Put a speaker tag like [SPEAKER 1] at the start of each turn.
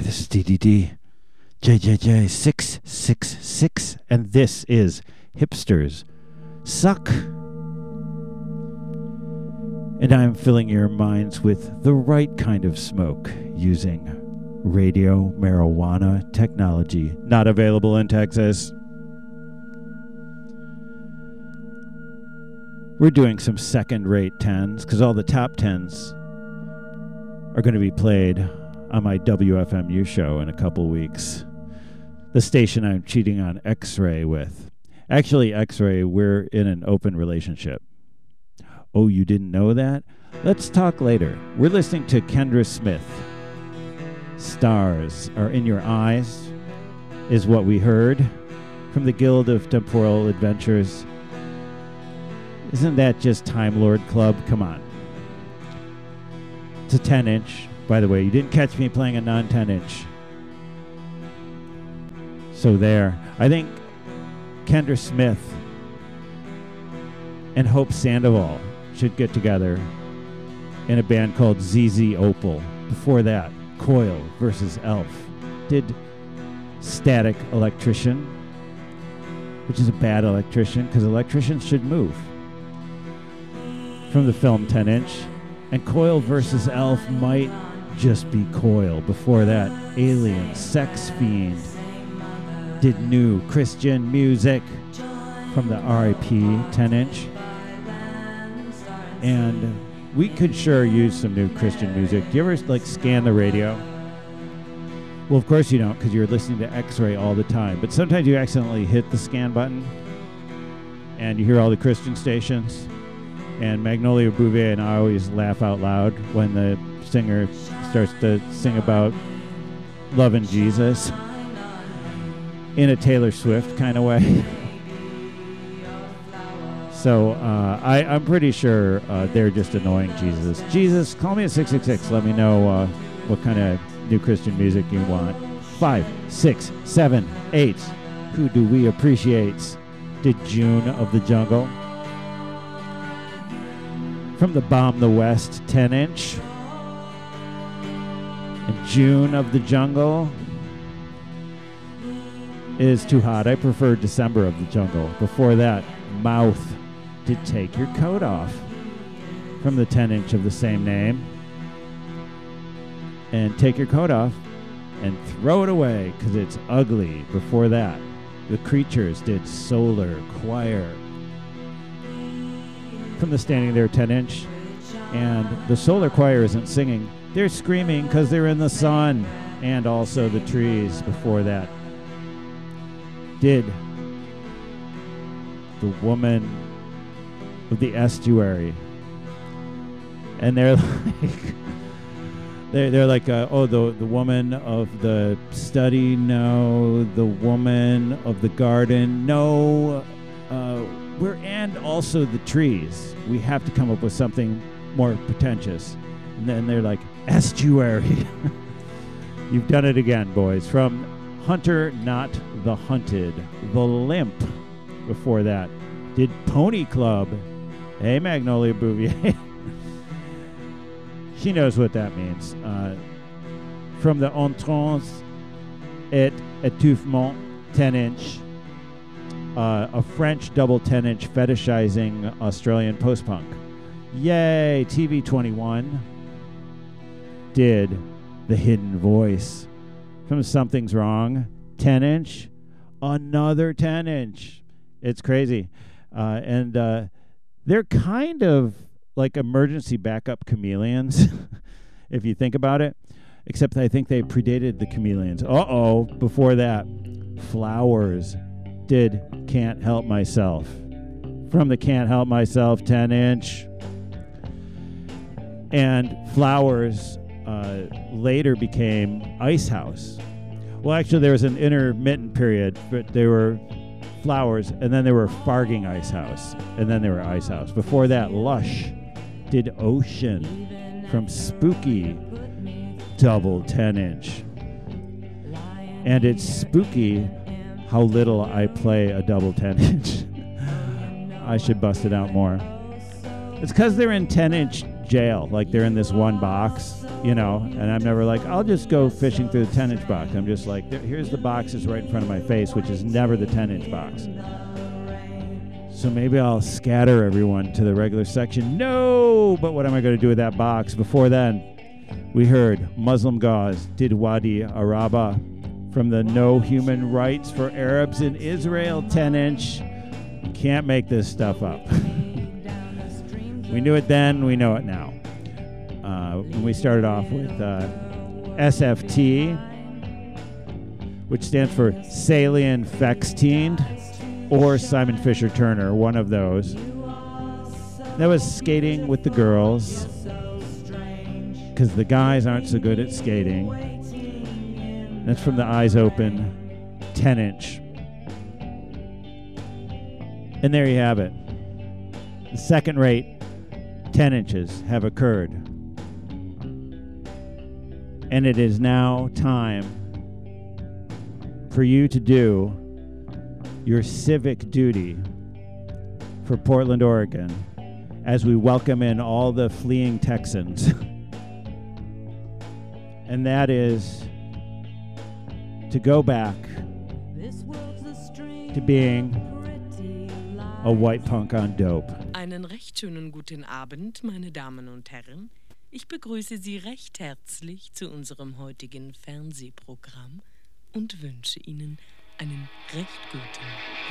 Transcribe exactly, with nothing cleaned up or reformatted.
[SPEAKER 1] this is D D D, J J J six six six, and this is Hipsters Suck. And I'm filling your minds with the right kind of smoke using radio marijuana technology, not available in Texas. We're doing some second-rate tens, because all the top tens are going to be played on my W F M U show in a couple weeks. The station I'm cheating on X-Ray with. Actually, X-Ray, we're in an open relationship. Oh, you didn't know that? Let's talk later. We're listening to Kendra Smith. Stars Are in Your Eyes is what we heard from the Guild of Temporal Adventures. Isn't that just Time Lord Club? Come on. It's a ten inch. By the way, you didn't catch me playing a non ten inch. So there. I think Kendra Smith and Hope Sandoval should get together in a band called Z Z Opal. Before that, Coil versus Elf did Static Electrician, which is a bad electrician because electricians should move, from the film ten inch. And Coil versus Elf might just be Coil. Before that, Alien Sex Fiend did new Christian music from the R I P ten inch. And we could sure use some new Christian music. Do you ever like scan the radio? Well, of course you don't, because you're listening to X-Ray all the time. But sometimes you accidentally hit the scan button and you hear all the Christian stations. And Magnolia Bouvier and I always laugh out loud when the singer starts to sing about loving Jesus in a Taylor Swift kind of way. So uh, I, I'm pretty sure uh, they're just annoying Jesus. Jesus, call me at six six six. Let me know uh, what kind of new Christian music you want. Five, six, seven, eight. Who do we appreciate? Did June of the Jungle. From the Bomb the West ten inch. And June of the Jungle is Too Hot. I prefer December of the Jungle. Before that, Mouth did Take Your Coat Off from the ten inch of the same name. And Take Your Coat Off and Throw It Away because it's ugly. Before that, The Creatures did Solar Choir from the Standing There ten inch. And the Solar Choir isn't singing. They're screaming because they're in the sun and also the trees. Before that, did The Woman of the Estuary. And they're like, they're, they're like, uh, oh, the, the woman of the study, no. The woman of the garden, no. Uh, we're, and also the trees. We have to come up with something more pretentious. And then they're like, estuary. You've done it again, boys. From Hunter, Not the Hunted, The Limp. Before that, did Pony Club. Hey, Magnolia Bouvier. She knows what that means. Uh, from the Entrance et Étouffement ten inch, uh, a French double ten inch fetishizing Australian post-punk. Yay, T V twenty-one did The Hidden Voice. From Something's Wrong, ten inch, another ten inch. It's crazy. Uh, and uh, they're kind of like emergency backup Chameleons, if you think about it. Except I think they predated the Chameleons. Uh-oh, before that, Flowers did Can't Help Myself. From the Can't Help Myself ten inch. And Flowers uh, later became Ice House. Well, actually, there was an intermittent period, but they were Flowers, and then they were Farging Ice House, and then they were Ice House. Before that, Lush did Ocean from Spooky, double ten inch. And it's spooky how little I play a double ten inch. I should bust it out more. It's because they're in ten inch jail. Like they're in this one box, you know, and I'm never like, I'll just go fishing through the ten inch box. I'm just like, here's the boxes right in front of my face, which is never the ten inch box. So maybe I'll scatter everyone to the regular section. No! But what am I going to do with that box? Before then, we heard Muslim Gauze, Did Wadi Araba, from the No Human Rights for Arabs in Israel ten inch. You can't make this stuff up. We knew it then, we know it now. Uh, and we started off with uh, S F T, which stands for Salient Fexteened, or Simon Fisher Turner, one of those. That was skating with the girls, because the guys aren't so good at skating. That's from the Eyes Open ten inch. And there you have it. The second rate ten inches have occurred. And it is now time for you to do your civic duty for Portland, Oregon, as we welcome in all the fleeing Texans. And that is to go back to being a white punk on dope.
[SPEAKER 2] Einen recht schönen guten Abend, meine Damen und Herren. Ich begrüße Sie recht herzlich zu unserem heutigen Fernsehprogramm und wünsche Ihnen einen recht guten